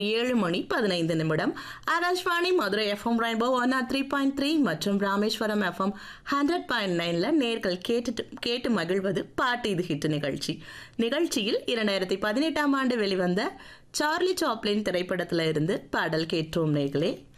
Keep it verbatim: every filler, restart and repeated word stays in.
ஏழு மணி பதினைந்து நிமிடம். Akashvani Madurai FM rainbow one R three point three மற்றும் ராமேஸ்வரம் எஃப்எம் ஹண்ட்ரட் பாயிண்ட் நைன்ல நேர்கள் கேட்டு கேட்டு மகிழ்வது பாட்டு இது ஹிட் நிகழ்ச்சி. நிகழ்ச்சியில் இரண்டாயிரத்தி பதினெட்டாம் ஆண்டு வெளிவந்த சார்லி சாப்ளின் திரைப்படத்துல இருந்து பாடல் கேட்டோம் நேர்களே.